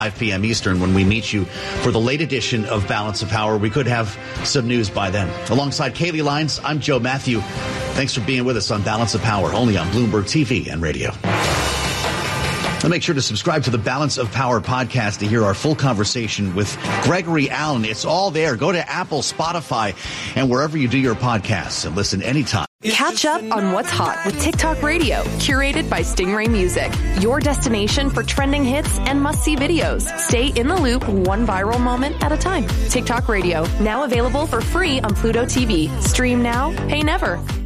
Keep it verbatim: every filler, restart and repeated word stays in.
five p.m. Eastern when we meet you for the late edition of Balance of Power. We could have some news by then. Alongside Kaylee Lyons, I'm Joe Matthew. Thanks for being with us on Balance of Power, only on Bloomberg T V and radio. And make sure to subscribe to the Balance of Power podcast to hear our full conversation with Gregory Allen. It's all there. Go to Apple, Spotify, and wherever you do your podcasts and listen anytime. Catch up on what's hot with TikTok Radio, curated by Stingray Music. Your destination for trending hits and must-see videos. Stay in the loop, one viral moment at a time. TikTok Radio, now available for free on Pluto T V. Stream now, pay never.